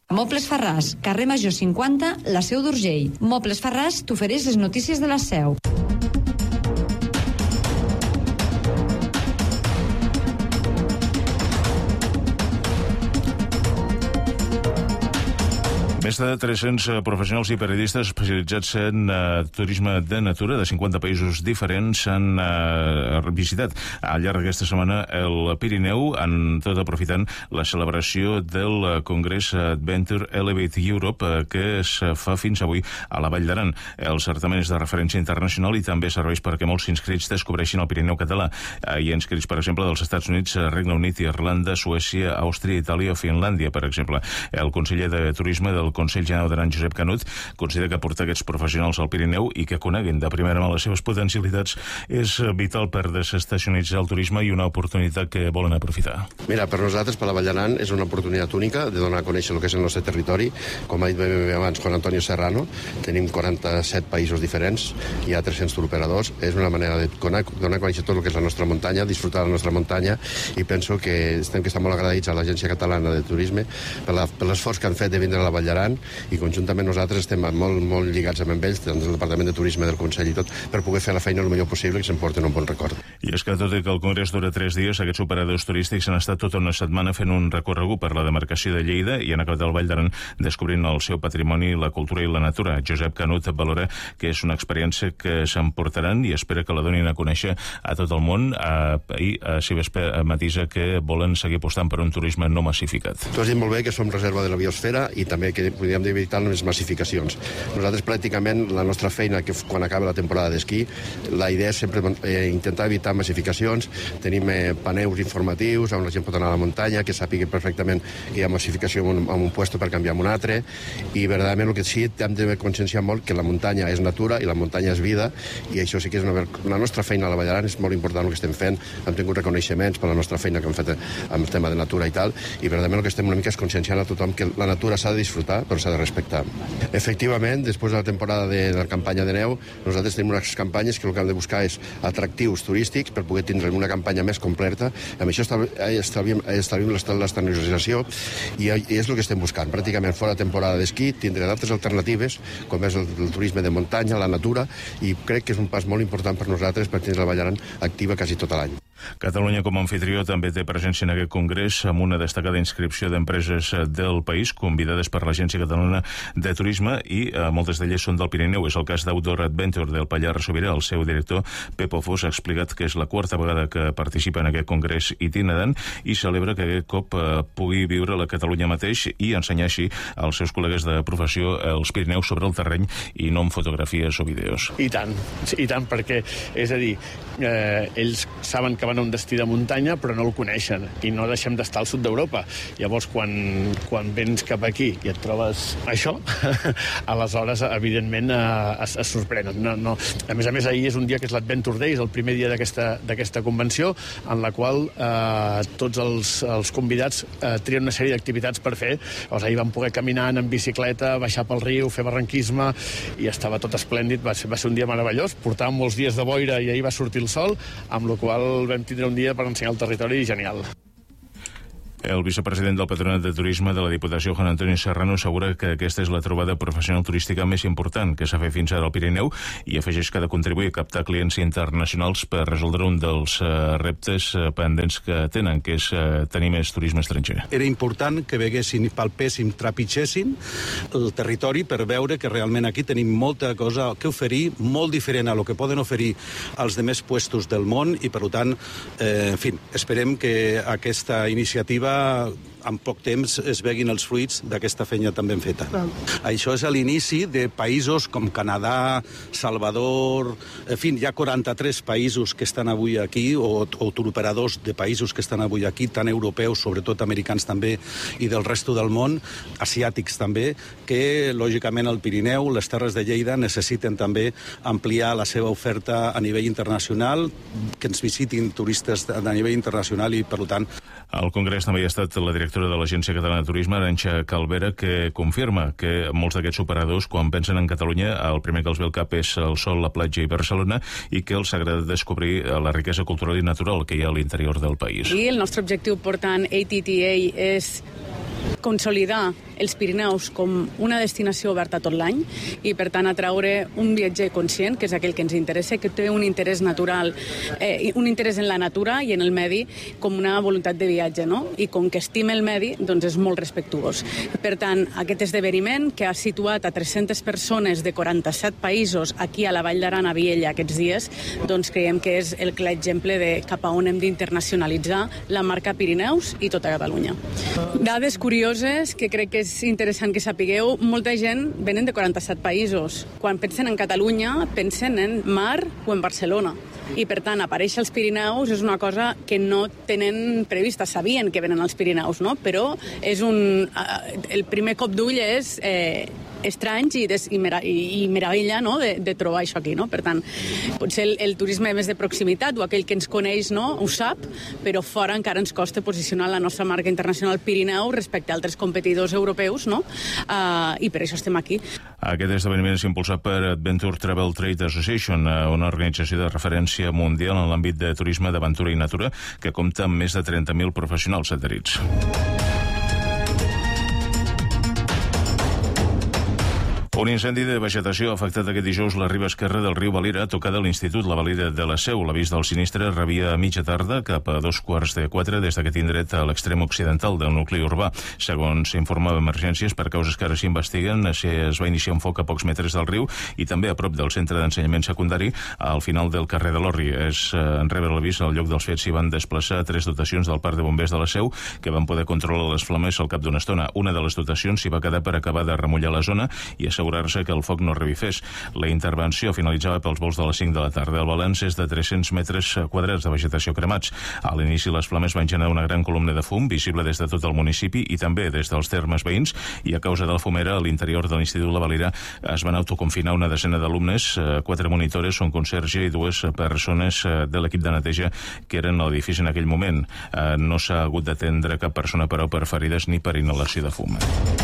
Mobles Farràs, carrer Major 50, la Seu d'Urgell. Mobles Farràs t'ofereix les notícies de la Seu. Més de 300 professionals i periodistes especialitzats en turisme de natura de 50 països diferents han visitat al llarg d'aquesta setmana el Pirineu, tot aprofitant la celebració del Congrés Adventure Elevate Europe que es fa fins avui a la Vall d'Aran. El certamen és de referència internacional i també serveix perquè molts inscrits descobreixin el Pirineu català. Hi ha inscrits, per exemple, dels Estats Units, Regne Unit, Irlanda, Suècia, Àustria, Itàlia o Finlàndia, per exemple. El conseller de Turisme del Consell General d'Aran, Josep Canut, considera que portar aquests professionals al Pirineu i que coneguin de primera mà les seves potencialitats és vital per desestacionalitzar el turisme i una oportunitat que volen aprofitar. Mira, per nosaltres, per la Vall d'Aran, és una oportunitat única de donar a conèixer el que és el nostre territori. Com ha dit bé abans Juan Antonio Serrano, tenim 47 països diferents, hi ha 300 turoperadors, és una manera de donar a conèixer tot el que és la nostra muntanya, disfrutar de la nostra muntanya, i penso que estem molt agradits a l'Agència Catalana de Turisme per l'esforç que han fet de vindre a la Vall d'Aran, i conjuntament nosaltres estem molt lligats amb ells, des del Departament de Turisme del Consell i tot, per poder fer la feina el millor possible i que s'emporten un bon record. I és que tot i que el Congrés dura 3 dies, aquests operadors turístics han estat tota una setmana fent un recorregut per la demarcació de Lleida i han acabat al Vall d'Aran descobrint el seu patrimoni, la cultura i la natura. Josep Canut valora que és una experiència que s'emportaran i espera que la donin a conèixer a tot el món i si matisa que volen seguir apostant per un turisme no massificat. Tu has dit molt bé que som reserva de la biosfera i també que podríem evitar les massificacions. Nosaltres pràcticament la nostra feina, que quan acaba la temporada d'esquí, la idea és sempre intentar evitar massificacions. Tenim paneus informatius on la gent pot anar a la muntanya, que sàpiga perfectament que hi ha massificació en un puesto per canviar en un altre, i verdaderament el que sí hem de conscienciar molt que la muntanya és natura i la muntanya és vida, i això sí que és la nostra feina a la Vall d'Aran és molt important el que estem fent. Hem tingut reconeixements per la nostra feina que hem fet amb el tema de natura i tal, i verdaderament el que estem una mica és conscienciant a tothom que la natura s'ha de disfrutar però s'ha de respectar. Efectivament, després de la temporada de la campanya de neu, nosaltres tenim unes campanyes que el que hem de buscar és atractius turístics per poder tindre una campanya més completa. Amb això estalviem l'externalització i és el que estem buscant. Pràcticament fora temporada d'esquí tindre d'altres alternatives, com és el turisme de muntanya, la natura, i crec que és un pas molt important per nosaltres per tindre la Vall d'Aran activa quasi tot l'any. Catalunya com a anfitrió també té presència en aquest congrés amb una destacada inscripció d'empreses del país convidades per l'Agència Catalana de Turisme i moltes d'elles són del Pirineu. És el cas d'Outdoor Adventure del Pallars Sobirà. El seu director, Pepo Fos, ha explicat que és la 4a vegada que participa en aquest congrés itinerant i celebra que aquest cop pugui viure a la Catalunya mateix i ensenyar així als seus col·legues de professió els Pirineus sobre el terreny i no amb fotografies o vídeos. I tant, perquè, és a dir, ells saben que van a un destí de muntanya però no el coneixen i no deixem d'estar al sud d'Europa. Llavors, quan vens cap aquí i et trobes això, aleshores, evidentment, es sorprenen. No. A més, ahir és un dia que és l'Adventure Day, és el primer dia d'aquesta convenció, en la qual tots els convidats trien una sèrie d'activitats per fer. Llavors, ahir vam poder caminar en bicicleta, baixar pel riu, fer barranquisme, i estava tot esplèndid. Va ser un dia meravellós. Portàvem molts dies de boira i ahir va sortir el sol, amb la qual vam tindre un dia per ensenyar el territori genial. El vicepresident del Patronat de Turisme de la Diputació, Juan Antonio Serrano, assegura que aquesta és la trobada professional turística més important que s'ha fet fins ara al Pirineu i afegeix que ha de contribuir a captar clients internacionals per resoldre un dels reptes pendents que tenen, que és tenir més turisme estranger. Era important que veguessin, palpessin, trepitgessin el territori per veure que realment aquí tenim molta cosa que oferir, molt diferent a lo que poden oferir els demés puestos del món i, per tant, esperem que aquesta iniciativa en poc temps es veguin els fruits d'aquesta feina tan ben feta. Això és l'inici de països com Canadà, Salvador, hi ha 43 països que estan avui aquí, o turoperadors de països que estan avui aquí, tant europeus, sobretot americans també, i del resto del món, asiàtics també, que lògicament el Pirineu, les Terres de Lleida, necessiten també ampliar la seva oferta a nivell internacional, que ens visitin turistes a nivell internacional i, per tant... Al Congrés també hi ha estat la directora de l'Agència Catalana de Turisme, Arantxa Calvera, que confirma que molts d'aquests operadors, quan pensen en Catalunya, el primer que els ve al cap és el sol, la platja i Barcelona, i que els agrada descobrir la riquesa cultural i natural que hi ha a l'interior del país. I el nostre objectiu portant ATTA és consolidar els Pirineus com una destinació oberta tot l'any i, per tant, atraure un viatger conscient, que és aquell que ens interessa, que té un interès natural, un interès en la natura i en el medi com una voluntat de viatge, no? I com que estima el medi, doncs és molt respectuós. Per tant, aquest esdeveniment, que ha situat a 300 persones de 47 països aquí a la Vall d'Aran, a Viella, aquests dies, doncs creiem que és el clar exemple de cap a on hem d'internacionalitzar la marca Pirineus i tota Catalunya. Dades curioses que crec que és interessant que sapigueu. Molta gent venen de 47 països. Quan pensen en Catalunya, pensen en mar o en Barcelona. I, per tant, aparèixer als Pirineus és una cosa que no tenen prevista. Sabien que venen als Pirineus, no? Però és el primer cop d'ull és estrany i meravella, no? de trobar això aquí. No? Per tant, potser el turisme més de proximitat o aquell que ens coneix, no? Ho sap, però fora encara ens costa posicionar la nostra marca internacional Pirineu respecte a altres competidors europeus, no? I per això estem aquí. Aquest esdeveniment és impulsat per Adventure Travel Trade Association, una organització de referència mundial en l'àmbit de turisme d'aventura i natura que compta amb més de 30.000 professionals adherits. Un incendi de vegetació ha afectat aquest dijous la riba esquerra del riu Valira, tocada a l'Institut La Valira de la Seu. L'avís del sinistre rebia a mitja tarda, cap a 3:15 des d'aquest indret a l'extrem occidental del nucli urbà. Segons s'informa d'emergències, per causes que ara s'investiguen, es va iniciar un foc a pocs metres del riu i també a prop del centre d'ensenyament secundari, al final del carrer de l'Orri. En rebre l'avís, al lloc dels fets s'hi van desplaçar 3 dotacions del Parc de Bombers de la Seu, que van poder controlar les flames al cap d'una estona. Una de les dotacions s'hi va quedar per acabar de remullar la zona i assegurar-se que el foc no revifés. La intervenció finalitzava pels volts de les 5 de la tarda. El balanç és de 300 metres quadrats de vegetació cremats. A l'inici, les flames van generar una gran columna de fum, visible des de tot el municipi i també des dels termes veïns, i a causa de la fumera, a l'interior de l'Institut La Valira es van autoconfinar una desena d'alumnes, 4 monitores, un conserge i 2 persones de l'equip de neteja que eren a l'edifici en aquell moment. No s'ha hagut d'atendre cap persona, però, per ferides ni per inhalació de fum.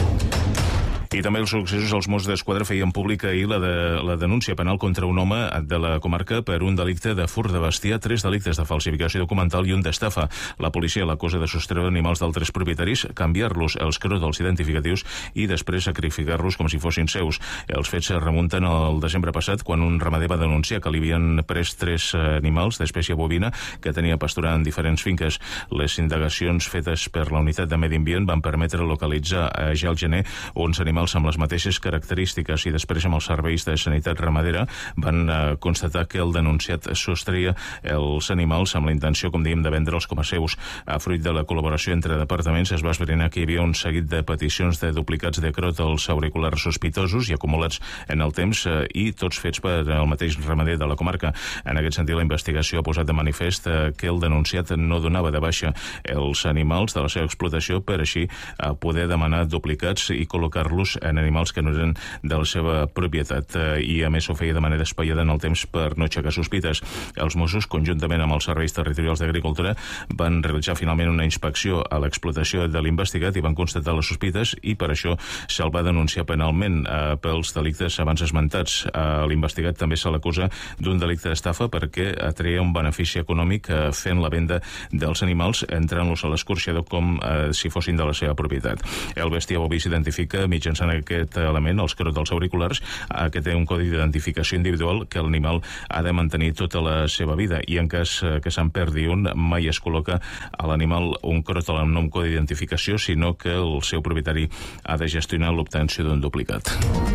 I també els successos, els Mossos d'Esquadra feien pública ahir la denúncia penal contra un home de la comarca per un delicte de furt de bestiar, 3 delictes de falsificació documental i un d'estafa. La policia l'acusa de sostreure animals d'altres propietaris, canviar-los els crots identificatius i després sacrificar-los com si fossin seus. Els fets es remunten al desembre passat, quan un ramader va denunciar que li havien pres 3 animals d'espècie bovina que tenia pasturar en diferents finques. Les indagacions fetes per la unitat de Medi Ambient van permetre localitzar ja al gener uns animals amb les mateixes característiques i després amb els serveis de sanitat ramadera van constatar que el denunciat sostreia els animals amb la intenció, com dèiem, de vendre'ls com a seus. A fruit de la col·laboració entre departaments es va esbrinar que hi havia un seguit de peticions de duplicats de crot als auriculars sospitosos i acumulats en el temps i tots fets per el mateix ramader de la comarca. En aquest sentit, la investigació ha posat de manifest que el denunciat no donava de baixa els animals de la seva explotació per així poder demanar duplicats i col·locar-los en animals que no eren de la seva propietat i a més ho feia de manera espaiada en el temps per no aixecar sospites. Els Mossos, conjuntament amb els serveis territorials d'agricultura, van realitzar finalment una inspecció a l'explotació de l'investigat i van constatar les sospites i per això se'l va denunciar penalment pels delictes abans esmentats. L'investigat també se l'acusa d'un delicte d'estafa perquè atreia un benefici econòmic fent la venda dels animals, entrant-los a l'escorxador com si fossin de la seva propietat. El bestiar boví s'identifica mitjançant aquest element, els crots dels auriculars, que té un codi d'identificació individual que l'animal ha de mantenir tota la seva vida i en cas que se'n perdi un, mai es col·loca a l'animal un crot amb nom codi d'identificació, sinó que el seu propietari ha de gestionar l'obtenció d'un duplicat.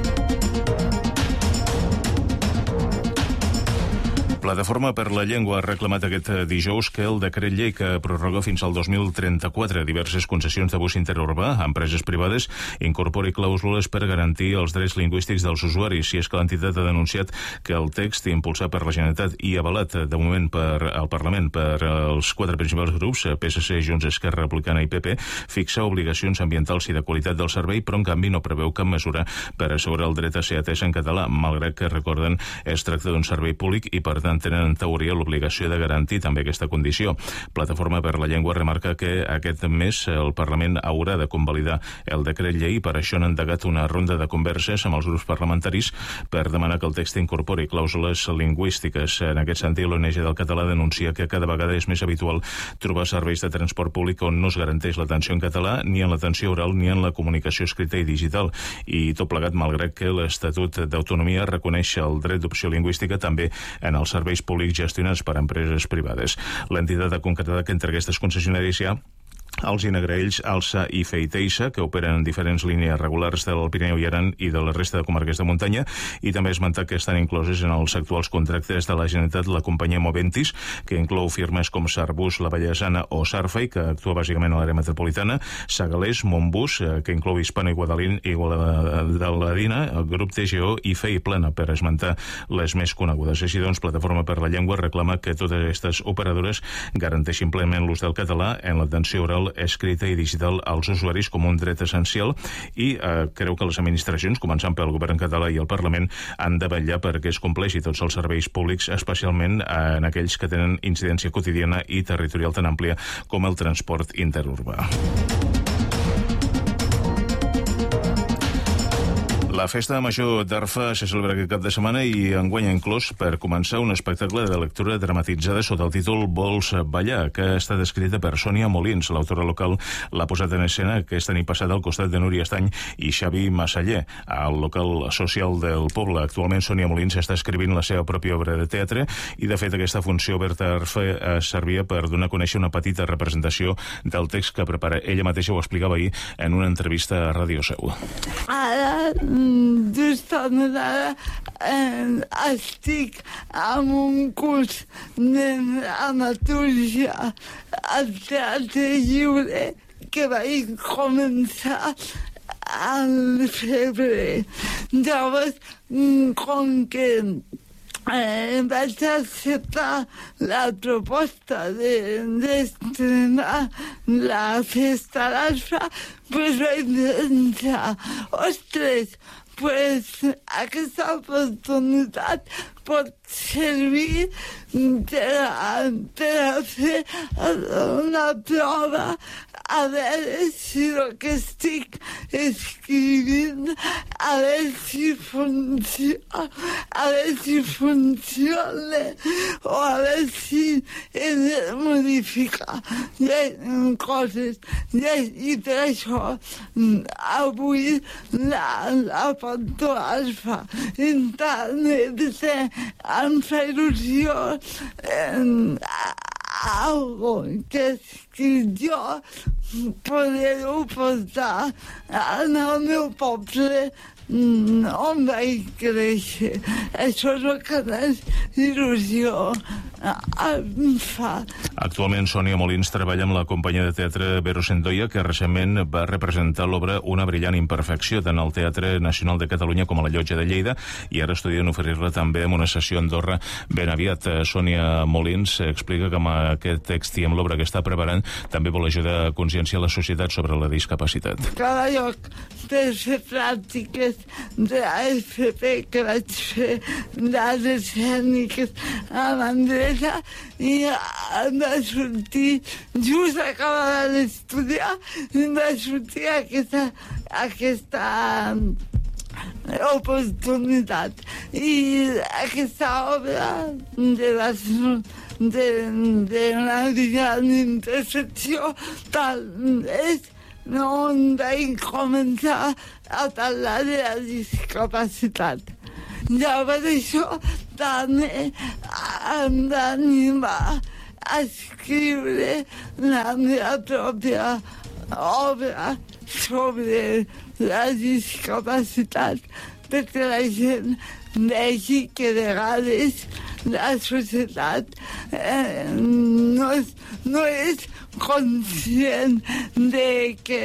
Plataforma per la Llengua ha reclamat aquest dijous que el decret llei que prorroga fins al 2034 diverses concessions de bus interurbà a empreses privades incorpori clàusules per garantir els drets lingüístics dels usuaris. I és que l'entitat ha denunciat que el text impulsat per la Generalitat i avalat de moment al Parlament per els 4 principals grups, PSC, Junts, Esquerra Republicana i PP, fixa obligacions ambientals i de qualitat del servei, però en canvi no preveu cap mesura per assegurar el dret a ser atès en català, malgrat que, recorden, es tracta d'un servei públic i per tant tant tenen en teoria l'obligació de garantir també aquesta condició. Plataforma per la Llengua remarca que aquest mes el Parlament haurà de convalidar el decret llei i per això han endegat una ronda de converses amb els grups parlamentaris per demanar que el text incorpori clàusules lingüístiques. En aquest sentit, l'ONG del català denuncia que cada vegada és més habitual trobar serveis de transport públic on no es garanteix l'atenció en català, ni en l'atenció oral ni en la comunicació escrita i digital. I tot plegat, malgrat que l'Estatut d'Autonomia reconeix el dret d'opció lingüística també en els serveis públics gestionats per empreses privades. L'entitat ha concretat que entre aquestes concessionàries hi ha els Inagraells, Alsa i Feiteissa, que operen en diferents línies regulars del Pirineu i Aran i de la resta de comarques de muntanya, i també esmentar que estan incloses en els actuals contractes de la Generalitat la companyia Moventis, que inclou firmes com Sarbus, La Vallesana o Sarfai, que actua bàsicament a l'àrea metropolitana, Sagalés, Montbus, que inclou Hispano i Guadaladina, el grup TGO i Fei Plana, per esmentar les més conegudes. Així doncs, Plataforma per la Llengua reclama que totes aquestes operadores garanteixin plenament l'ús del català en l'atenció oral, escrita i digital als usuaris com un dret essencial i creu que les administracions, començant pel govern català i el Parlament, han de vetllar perquè es compleixi tots els serveis públics, especialment en aquells que tenen incidència quotidiana i territorial tan àmplia com el transport interurbà. La festa major d'Arfa se celebra aquest cap de setmana i enguany ha inclòs per començar un espectacle de lectura dramatitzada sota el títol Vols ballar, que ha estat escrita per Sònia Molins. L'autora local l'ha posat en escena aquesta nit passada al costat de Núria Estany i Xavi Massaller, al local social del poble. Actualment Sònia Molins està escrivint la seva pròpia obra de teatre i, de fet, aquesta funció oberta a Arfa servia per donar a conèixer una petita representació del text que prepara. Ella mateixa ho explicava ahir en una entrevista a Ràdio Seu. Justament ara estic en un curs de dramatúrgia al Teatre Lliure que vaig començar al febrer. Llavors, com que vaig acceptar la proposta d'estrenar la festa a l'Arfa, pues vaig pensar, ostres, pues aquesta oportunitat pot servir per a fer una prova a veure si el que estic escrivint a veure si funciona o a veure si he de modificar coses. I per això avui la Panto Arfa internet em fa il·lusió algo que escric jo poder-ho portar en el meu poble on vaig créixer. Això és el que més il·lusió em fa. Actualment Sònia Molins treballa amb la companyia de teatre Vero Sendoya, que recentment va representar l'obra Una brillant imperfecció tant al Teatre Nacional de Catalunya com a la Llotja de Lleida, i ara estudien oferir-la també en una sessió a Andorra ben aviat. Sònia Molins explica que amb aquest text i amb l'obra que està preparant també vol ajudar a conscienciar la societat sobre la discapacitat. Cada lloc per fer pràctiques de l'AFP que vaig fer d'arts escèniques a Manresa i em va sortir, just acabada d'estudiar, em va sortir aquesta oportunitat. I aquesta obra de una gran intersecció tal és on vaig començar a parlar de la discapacitat. Llavors això també em va animar a escriure la meva pròpia obra sobre la discapacitat, perquè la gent vegi que a vegades la societat no és conscient de que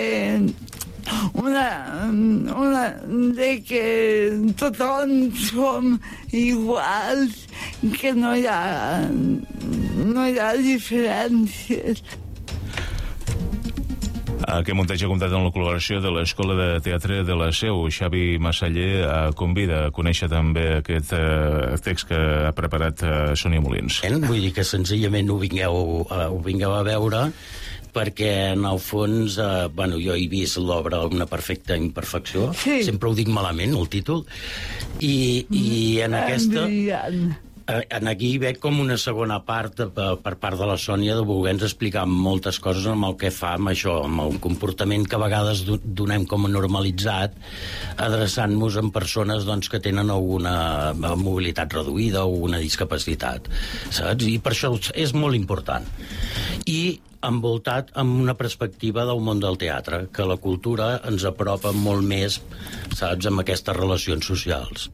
de que tothom som iguals, que no hi ha diferències. Aquest muntatge ha comptat amb la col·laboració de l'Escola de Teatre de la Seu. Xavi Massaller convida a conèixer també aquest text que ha preparat Sònia Molins. Vull dir que senzillament ho vingueu a veure, perquè en el fons, jo he vist l'obra una perfecta imperfecció, sempre ho dic malament, el títol, i en aquesta... Aquí veig com una segona part per part de la Sònia de voler-nos explicar moltes coses amb el que fa amb això, amb el comportament que a vegades donem com a normalitzat, adreçant-nos a persones que tenen alguna mobilitat reduïda o una discapacitat, saps? I per això és molt important. I envoltat amb una perspectiva del món del teatre, que la cultura ens apropa molt més, saps, amb aquestes relacions socials.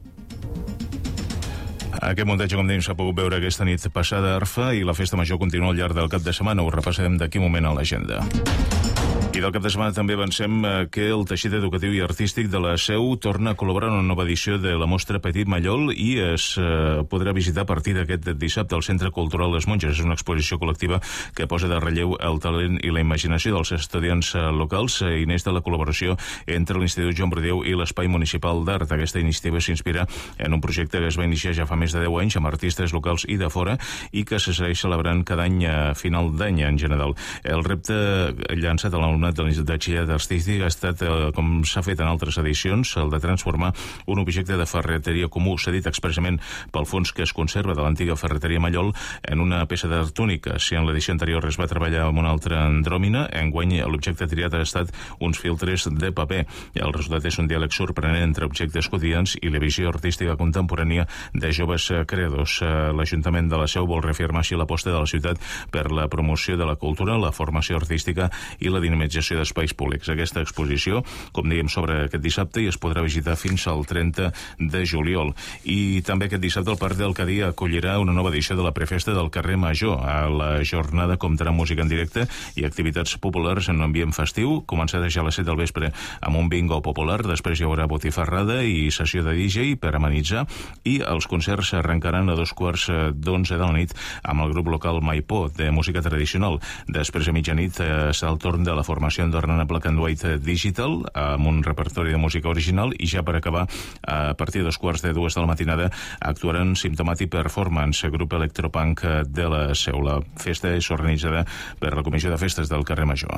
Aquest muntatge, com dèiem, s'ha pogut veure aquesta nit passada a Arfa i la festa major continua al llarg del cap de setmana. Ho repassarem d'aquí un moment a l'agenda. I del cap de setmana també avancem que el teixit educatiu i artístic de la Seu torna a col·laborar en una nova edició de la mostra Petit Mallol i es podrà visitar a partir d'aquest dissabte al Centre Cultural Les Monges. És una exposició col·lectiva que posa de relleu el talent i la imaginació dels estudiants locals i neix de la col·laboració entre l'Institut Joan Brodeu i l'Espai Municipal d'Art. Aquesta iniciativa s'inspira en un projecte que es va iniciar ja fa més de 10 anys amb artistes locals i de fora i que se segueix celebrant cada any a final d'any en general. El repte llançat a l'alumnat de l'Institut de Batxillerat Artístic ha estat, com s'ha fet en altres edicions, el de transformar un objecte de ferreteria comú cedit expressament pel fons que es conserva de l'antiga ferreteria Mallol en una peça d'art única. Si en l'edició anterior es va treballar amb una altra andròmina, enguany l'objecte triat ha estat uns filtres de paper. El resultat és un diàleg sorprenent entre objectes quotidians i la visió artística contemporània de joves creadors. L'Ajuntament de la Seu vol reafirmar així l'aposta de la ciutat per la promoció de la cultura, la formació artística i la dinamització d'espais públics. Aquesta exposició, com dèiem, s'obre aquest dissabte i es podrà visitar fins al 30 de juliol. I també aquest dissabte el Parc del Cadí acollirà una nova edició de la Prefesta del Carrer Major. A la jornada comptarà música en directe i activitats populars en un ambient festiu, començarà ja a les 7 del vespre amb un bingo popular, després hi haurà botifarrada i sessió de DJ per amenitzar i els concerts arrencaran a 11:15 de la nit amb el grup local Maipó de música tradicional. Després a mitjanit serà el torn de la formació Andorrana Black and White Digital amb un repertori de música original i ja per acabar a partir de 2:15 de la matinada actuaran Symptomatic Performance, grup electropunk de la Seu. La festa és organitzada per la Comissió de Festes del Carrer Major.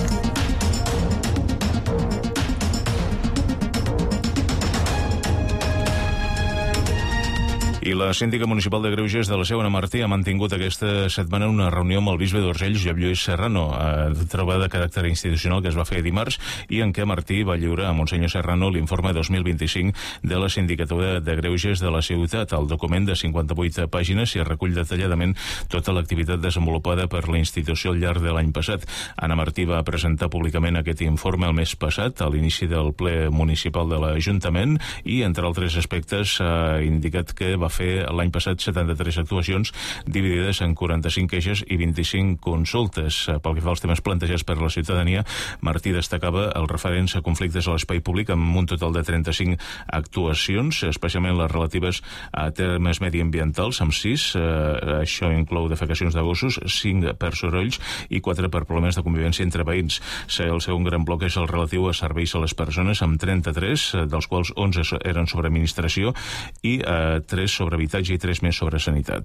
I la síndica municipal de Greuges de la Seu, Anna Martí, ha mantingut aquesta setmana una reunió amb el bisbe d'Urgell, Josep Lluís Serrano, trobada de caràcter institucional que es va fer dimarts i en què Martí va lliurar a Monsenyor Serrano l'informe 2025 de la Sindicatura de Greuges de la ciutat. El document de 58 pàgines i recull detalladament tota l'activitat desenvolupada per la institució al llarg de l'any passat. Anna Martí va presentar públicament aquest informe el mes passat, a l'inici del ple municipal de l'Ajuntament, i, entre altres aspectes, ha indicat que va fer l'any passat 73 actuacions dividides en 45 queixes i 25 consultes. Pel que fa als temes plantejats per la ciutadania, Martí destacava els referents a conflictes a l'espai públic amb un total de 35 actuacions, especialment les relatives a temes mediambientals, amb 6, això inclou defecacions de gossos, 5 per sorolls i 4 per problemes de convivència entre veïns. El segon gran bloc és el relatiu a serveis a les persones, amb 33, dels quals 11 eren sobre administració i 3 sobre habitatge i 3 més sobre sanitat.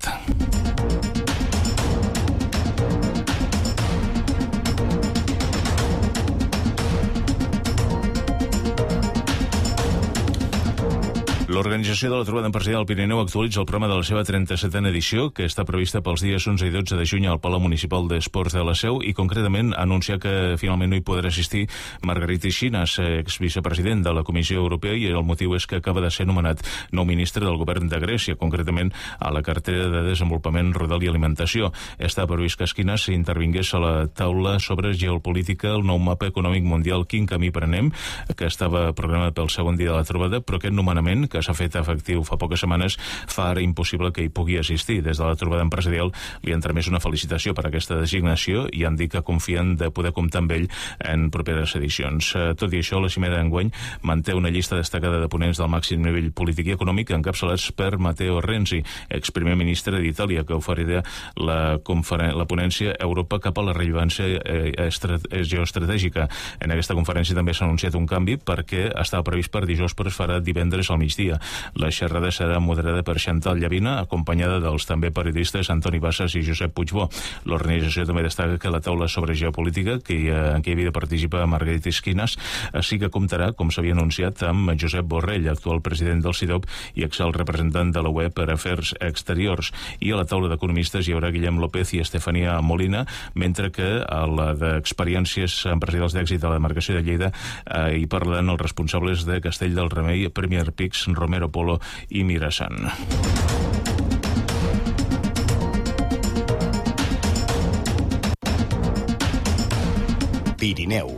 L'organització de la Trobada Empresarial del Pirineu actualitza el programa de la seva 37a edició, que està prevista pels dies 11 i 12 de juny al Palau Municipal d'Esports de la Seu, i concretament anunciar que finalment no hi podrà assistir Margarita Xinas, exvicepresident de la Comissió Europea, i el motiu és que acaba de ser nomenat nou ministre del govern de Grècia, concretament a la cartera de Desenvolupament Rural i Alimentació. Està previst que Xinas intervingués a la taula sobre geopolítica, el nou mapa econòmic mundial, quin camí prenem, que estava programat pel segon dia de la trobada, però aquest nomenament, que s'ha fet efectiu fa poques setmanes fa ara impossible que hi pugui assistir. Des de la trobada empresarial li han tramès una felicitació per aquesta designació i han dit que confien de poder comptar amb ell en properes edicions. Tot i això, la cimera d'enguany manté una llista destacada de ponents del màxim nivell polític i econòmic encapçalats per Matteo Renzi, exprimer ministre d'Itàlia, que oferirà la ponència Europa cap a la rellevància geoestratègica. En aquesta conferència també s'ha anunciat un canvi perquè estava previst per dijous, però es farà divendres al migdia. La xerrada serà moderada per Chantal Llavina, acompanyada dels també periodistes Antoni Bassas i Josep Puigbó. L'organització també destaca que la taula sobre geopolítica, en què hi havia de participar Margarita Esquinas, sí que comptarà, com s'havia anunciat, amb Josep Borrell, actual president del CIDOB i exalt representant de la UE per Afers Exteriors. I a la taula d'economistes hi haurà Guillem López i Estefania Molina, mentre que a la d'experiències empresarials d'èxit a la demarcació de Lleida hi parlaran els responsables de Castell del Remei, Premier Pix, Romero Polo i Mirasan. Pirineu.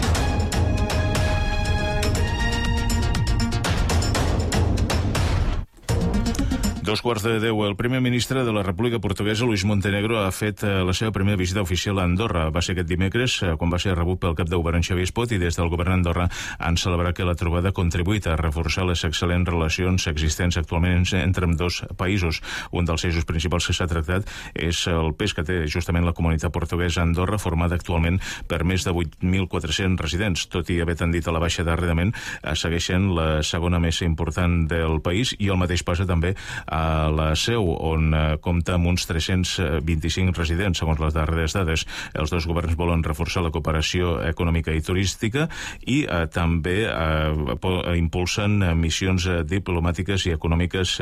Dos quarts de 10. El primer ministre de la República Portuguesa, Luis Montenegro, ha fet la seva primera visita oficial a Andorra. Va ser aquest dimecres, quan va ser rebut pel cap de govern Xavier Espot, i des del govern d'Andorra han celebrat que la trobada ha contribuït a reforçar les excel·lents relacions existents actualment entre ambdós països. Un dels eixos principals que s'ha tractat és el pes que té justament la comunitat portuguesa a Andorra, formada actualment per més de 8.400 residents. Tot i haver tendit a la baixa darrerament, segueixen la segona més important del país, i el mateix passa també a la Seu, on compta amb uns 325 residents, segons les darreres dades. Els dos governs volen reforçar la cooperació econòmica i turística i també impulsen missions diplomàtiques i econòmiques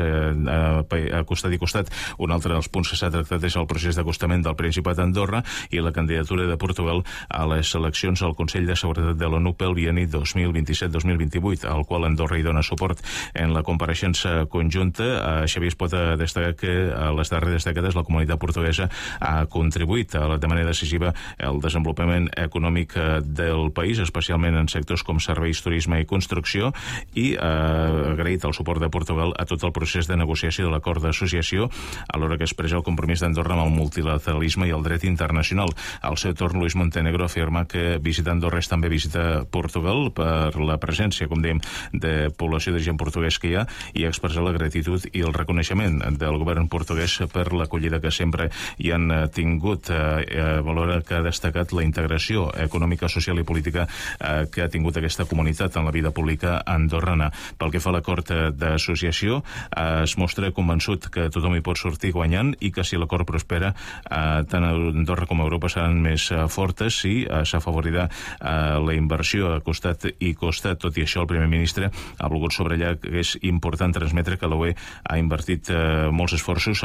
a costat i costat. Un altre dels punts que s'ha tractat és el procés d'acostament del Principat d'Andorra i la candidatura de Portugal a les eleccions al Consell de Seguretat de l'ONU pel bienni 2027-2028, al qual Andorra hi dona suport. En la compareixença conjunta, Xavier Espot ha destacat que a les darreres dècades la comunitat portuguesa ha contribuït de manera decisiva al desenvolupament econòmic del país, especialment en sectors com serveis, turisme i construcció, i ha agraït el suport de Portugal a tot el procés de negociació de l'acord d'associació, alhora que expressa el compromís d'Andorra amb el multilateralisme i el dret internacional. Al seu torn, Luis Montenegro afirma que visitar Andorra és també visitar Portugal per la presència, com dèiem, de població de gent portuguès que hi ha, i expressar la gratitud i el reconeixement del govern portuguès per l'acollida que sempre hi han tingut. Valora que ha destacat la integració econòmica, social i política que ha tingut aquesta comunitat en la vida pública andorrana. Pel que fa a l'acord d'associació, es mostra convençut que tothom hi pot sortir guanyant i que si l'acord prospera, tant Andorra com Europa seran més fortes i s'afavorirà la inversió a costat i costat. Tot i això, el primer ministre ha volgut subratllar que és important transmetre que la UE ha invertit molts esforços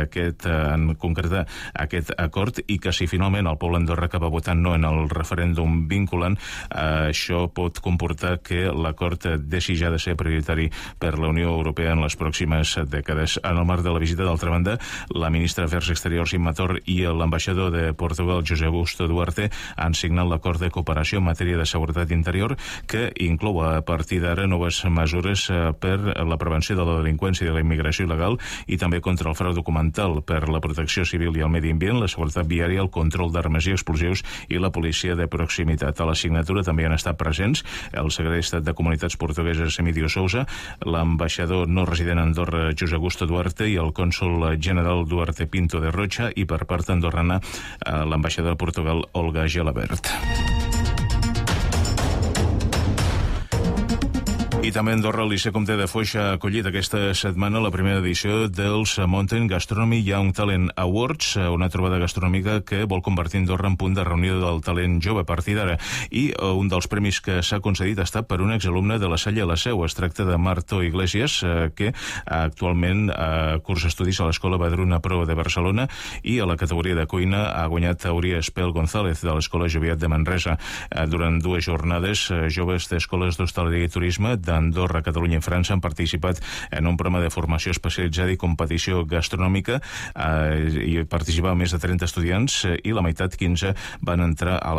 en concretar aquest acord, i que si finalment el poble d'Andorra acaba votant no en el referèndum vinculant, això pot comportar que l'acord deixi ja de ser prioritari per la Unió Europea en les pròximes dècades. En el marc de la visita, d'altra banda, la ministra d'Afers Exteriors Imma Thor i l'ambaixador de Portugal, José Augusto Duarte, han signat l'acord de cooperació en matèria de seguretat interior, que inclou a partir d'ara noves mesures per la prevenció de la delinqüència i de la immigració il·legal, i també contra el frau documental, per la protecció civil i el medi ambient, la seguretat viària, el control d'armes i explosius i la policia de proximitat. A la signatura també han estat presents el secretari d'Estat de Comunitats Portugueses, Emílio Sousa, l'ambaixador no resident a Andorra, José Augusto Duarte, i el cònsol general Duarte Pinto de Rocha, i per part andorrana l'ambaixador de Portugal, Olga Gelabert. I també Andorra, el Liceu Comte de Foix ha acollit aquesta setmana la primera edició dels Mountain Gastronomy Young Talent Awards, una trobada gastronòmica que vol convertir Andorra en punt de reunió del talent jove a partir d'ara. I un dels premis que s'ha concedit ha estat per un exalumne de la Salle a la Seu. Es tracta de Marto Iglesias, que actualment cursa estudis a l'Escola Badruna Pro de Barcelona, i a la categoria de cuina ha guanyat Auria Espel González de l'Escola Joviat de Manresa. Durant dues jornades, joves d'escoles d'hostaleria i turisme d'Andorra, Catalunya i França han participat en un programa de formació especialitzada i competició gastronòmica. Hi participaven més de 30 estudiants i la meitat, 15, van entrar a la